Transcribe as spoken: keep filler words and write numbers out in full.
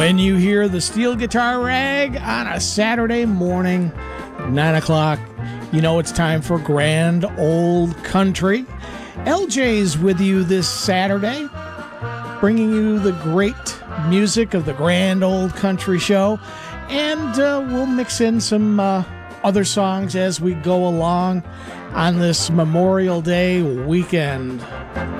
When you hear the steel guitar rag on a Saturday morning, nine o'clock, you know it's time for Grand Old Country. L J's with you this Saturday, bringing you the great music of the Grand Old Country Show, and uh, we'll mix in some uh, other songs as we go along on this Memorial Day weekend.